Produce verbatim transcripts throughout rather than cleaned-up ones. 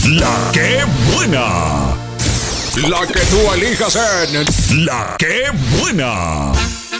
La que buena. La que tú elijas en La que buena.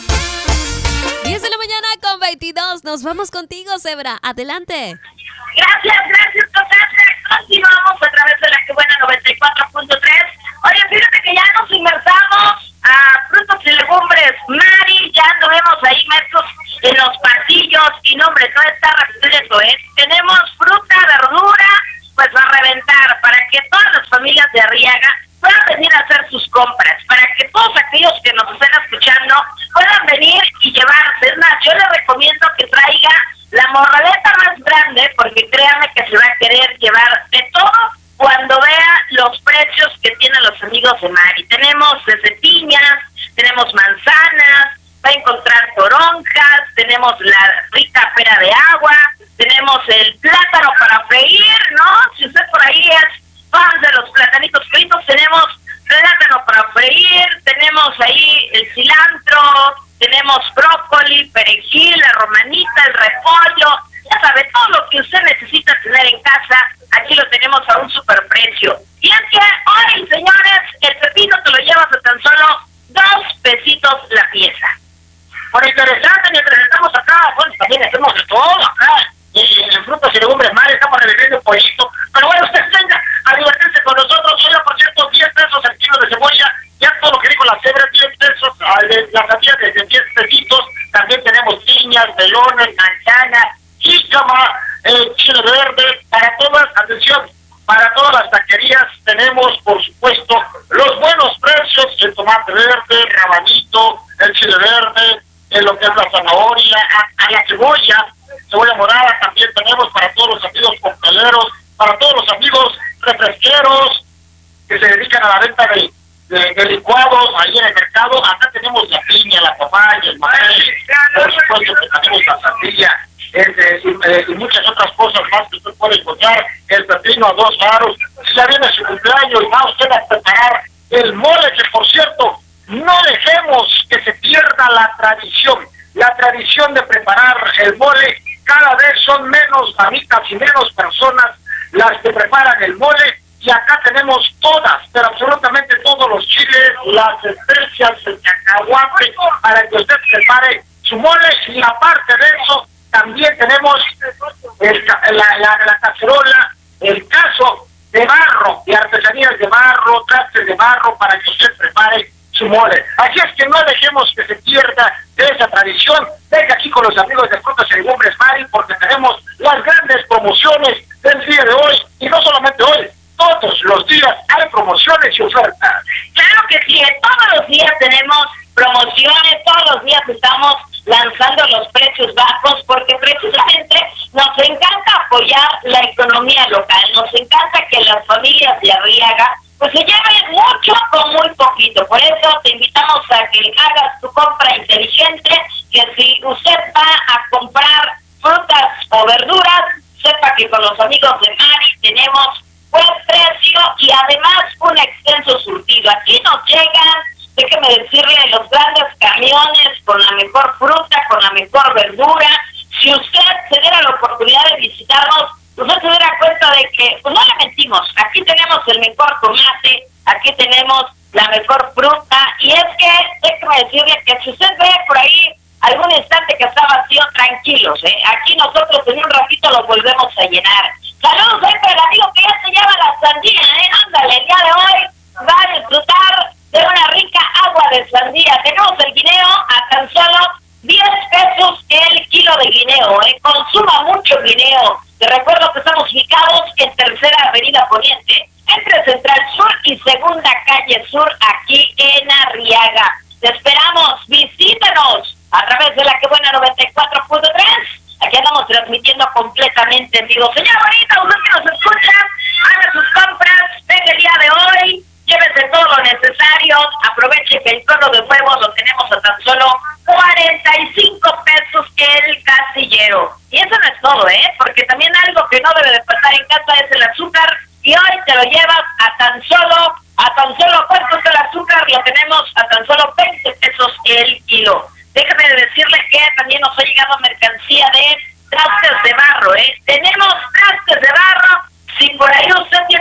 diez de la mañana con veintidós. Nos vamos contigo, Zebra. Adelante. Gracias, gracias, Contante. Continuamos a través de La que buena noventa y cuatro punto tres. Oye, fíjate que ya nos inmersamos a frutos y legumbres. Mari, ya anduvimos ahí inmersos en los pasillos. Y no, hombre, no está repleto, ¿eh? Tenemos fruta, verdura, pues va a reventar para que todas las familias de Arriaga puedan venir a hacer sus compras, para que todos aquellos que nos estén escuchando puedan venir y llevarse. Es más, yo les recomiendo que traiga la morraleta más grande, porque créanme que se va a querer llevar de todo cuando vea los precios que tienen los amigos de Mari. Tenemos desde piñas, tenemos manzanas, va a encontrar toronjas, tenemos la rica pera de agua, tenemos el plátano para freír, ¿no? Si usted por ahí es fan de los platanitos fritos, tenemos plátano para freír, tenemos ahí el cilantro, tenemos brócoli, perejil, la romanita, el repollo, ya sabe, todo lo que usted necesita tener en casa, aquí lo tenemos a un superprecio. Y es que hoy, señores, el pepino te lo llevas a tan solo dos pesitos la pieza. Por interesante, mientras estamos acá, pues también hacemos de todo acá. En frutas y legumbres Mari, estamos revendiendo un pollito. Pero bueno, usted venga a divertirse con nosotros. Oiga, por cierto, diez pesos el kilo de cebolla. Ya todo lo que dijo la cebra, diez pesos. La sandía de diez pesitos. También tenemos piñas, melones, manzana, jícama, eh, chile verde. Para todas, atención, para todas las taquerías tenemos, por supuesto, los buenos precios. El tomate verde, rabanito, el chile verde, en lo que es la zanahoria, a, a la cebolla. Cebolla morada también tenemos para todos los amigos cocteleros, para todos los amigos refresqueros que se dedican a la venta de, de, de licuados ahí en el mercado. Acá tenemos la piña, la papaya, el maíz, por supuesto que tenemos la sandía eh, y, eh, y muchas otras cosas más que usted puede encontrar. El pepino a dos varos. Si ya viene su cumpleaños y va usted a preparar el mole, que por cierto, no dejemos que se pierda la tradición. La tradición de preparar el mole. Cada vez son menos mamitas y menos personas las que preparan el mole, y acá tenemos todas, pero absolutamente todos los chiles, las especias, el cacahuate, para que usted prepare su mole. Y aparte de eso, también tenemos el, la, la, la cacerola, el caso de barro, de artesanías de barro, trastes de barro, para que usted prepare su mole. Así es que no dejemos que se pierda de esa tradición. Venga aquí con los amigos de Frutas y Legumbres Mari, porque tenemos las grandes promociones del día de hoy, y no solamente hoy, todos los días hay promociones y ofertas. Claro que sí, todos los días tenemos promociones, todos los días estamos lanzando los precios bajos, porque precisamente nos encanta apoyar la economía local, nos encanta que las familias de Arriaga pues se lleven mucho con muy poquito. Por eso te invitamos a que hagas tu compra inteligente, que si usted va a comprar frutas o verduras, sepa que con los amigos de Mari tenemos buen precio y además un extenso surtido. Aquí nos llegan, déjeme decirle, los grandes camiones con la mejor fruta, con la mejor verdura. Si usted se diera la oportunidad de visitarnos, usted se dará cuenta de que, pues no le mentimos, aquí tenemos el mejor tomate, aquí tenemos la mejor fruta, y es que, déjeme decirle que si usted ve por ahí algún instante que está vacío, tranquilos, ¿eh? Aquí nosotros en un ratito lo volvemos a llenar. Saludos ahí para el amigo que ya se lleva la sandía, ¿eh? Ándale, el día de hoy va a disfrutar de una rica agua de sandía. Tenemos el guineo a tan solo diez pesos el kilo de guineo, ¿eh? Consuma mucho guineo. Te recuerdo que estamos ubicados en Tercera Avenida Poniente, entre Central Sur y Segunda Calle Sur, aquí en Arriaga. Te esperamos, visítanos a través de La que buena noventa y cuatro punto tres. Aquí andamos transmitiendo completamente en vivo. Señora bonita, usted que nos escucha, haga sus compras, venga el día de hoy, llévese todo lo necesario, aproveche que el cono de huevos lo tenemos a tan solo cuarenta y cinco pesos el casillero. Y eso no es todo, ¿eh? Porque también algo que no debe de faltar en casa es el azúcar, y hoy te lo llevas a tan solo, a tan solo, ¿cuánto es el azúcar? Lo tenemos a tan solo veinte pesos el kilo. Déjame decirle que también nos ha llegado mercancía de trastes de barro, ¿eh? Tenemos trastes de barro. Si por ahí usted tiene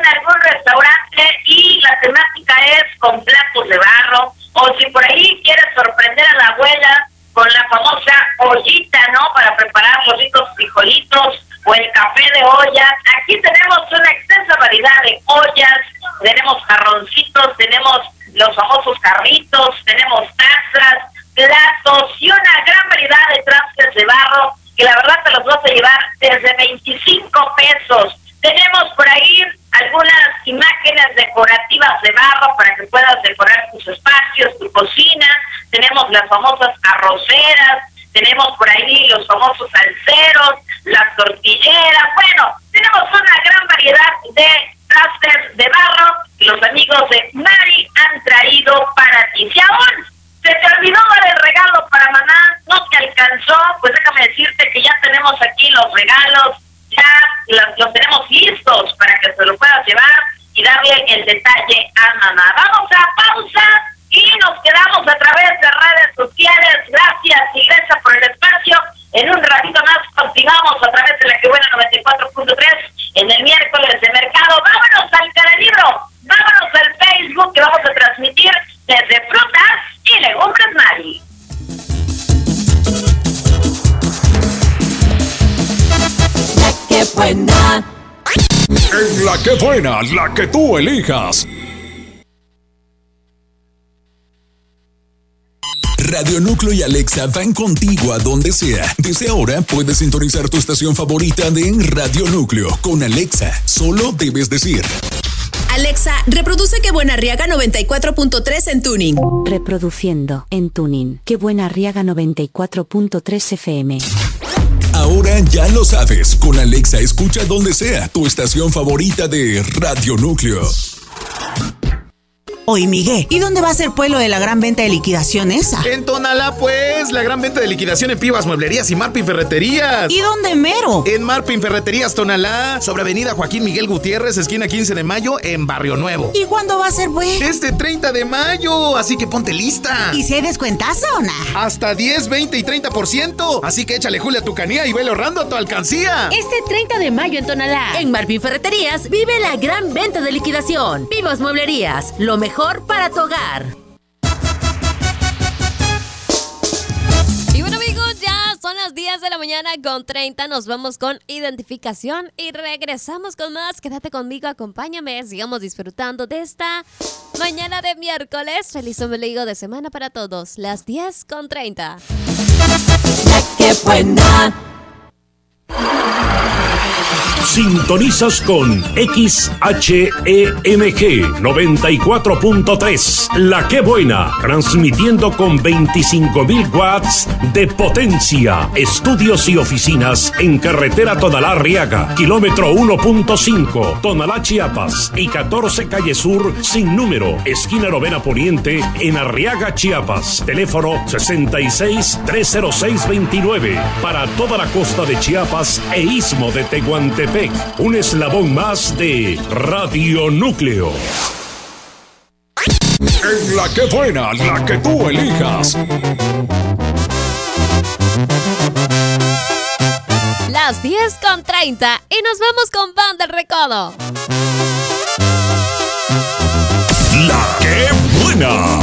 algún restaurante y la temática es con platos de barro, o si por ahí quieres sorprender a la abuela con la famosa ollita, ¿no? Para preparar los ricos frijolitos o el café de olla. Aquí tenemos una extensa variedad de ollas, tenemos jarroncitos, tenemos los famosos carritos, tenemos tazas, platos y una gran variedad de trastes de barro que la verdad te los vas a llevar desde veinticinco pesos. Tenemos por ahí algunas imágenes decorativas de barro para que puedas decorar tus espacios, tu cocina. Tenemos las famosas arroceras, tenemos por ahí los famosos salseros, las tortilleras. Bueno, tenemos una gran variedad de trastes de barro que los amigos de Mari han traído para ti. Si aún se te olvidó dar el regalo para mamá, no te alcanzó, pues déjame decirte que ya tenemos aquí los regalos, ya los, los tenemos listos para que se lo puedas llevar y darle el detalle a mamá. Vamos a pausa y nos quedamos a través de redes sociales. Gracias, Iglesia, por el espacio. En un ratito más continuamos a través de la que buena noventa y cuatro punto tres en el miércoles de mercado. Vámonos al Caralibro, vámonos al Facebook que vamos a transmitir desde Frutas y Legumbres Mari. La que buena. En la que buena, la que tú elijas. Radio Núcleo y Alexa van contigo a donde sea. Desde ahora puedes sintonizar tu estación favorita de Radio Núcleo con Alexa. Solo debes decir: Alexa, reproduce Que Buena Arriaga noventa y cuatro punto tres en Tuning. Reproduciendo en Tuning Que Buena Arriaga noventa y cuatro punto tres F M. Ahora ya lo sabes. Con Alexa escucha donde sea tu estación favorita de Radio Núcleo. Oye, Miguel, ¿y dónde va a ser pues lo de la gran venta de liquidación esa? En Tonalá, pues, la gran venta de liquidación en Pibas Mueblerías y Marpin Ferreterías. ¿Y dónde mero? En Marpin Ferreterías Tonalá, sobre avenida Joaquín Miguel Gutiérrez, esquina quince de mayo, en Barrio Nuevo. ¿Y cuándo va a ser pues? Este treinta de mayo, así que ponte lista. ¿Y si hay descuentazo o nah? Hasta diez, veinte y treinta por ciento. Así que échale Julia a tu canía y vele ahorrando a tu alcancía. Este treinta de mayo en Tonalá, en Marpin Ferreterías, vive la gran venta de liquidación. Pibas Mueblerías, lo mejor para tu hogar. Y bueno, amigos, ya son las diez de la mañana con treinta. Nos vamos con identificación y regresamos con más. Quédate conmigo, acompáñame, sigamos disfrutando de esta mañana de miércoles. Feliz ombligo de semana para todos. Las diez con treinta. La que buena. Sintonizas con X H E M G noventa y cuatro punto tres. La que buena, transmitiendo con veinticinco mil watts de potencia. Estudios y oficinas en carretera Tonalá-Arriaga, kilómetro uno punto cinco, Tonalá, Chiapas, y catorce calle Sur sin número, esquina Novena Poniente, en Arriaga, Chiapas. Teléfono sesenta y seis, trescientos seis, veintinueve. Para toda la costa de Chiapas e istmo de Tehuantepec. Un eslabón más de Radio Núcleo. En la que buena, la que tú elijas. Las diez con treinta y nos vamos con Banda El Recodo. La que buena.